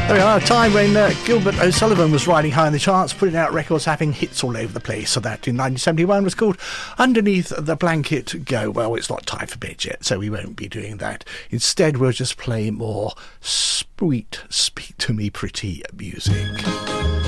There we are, a time when Gilbert O'Sullivan was riding high in the charts, putting out records, having hits all over the place. So that in 1971 was called Underneath the Blanket Go. Well, it's not time for bed yet, so we won't be doing that. Instead, we'll just play more sweet, speak to me pretty music.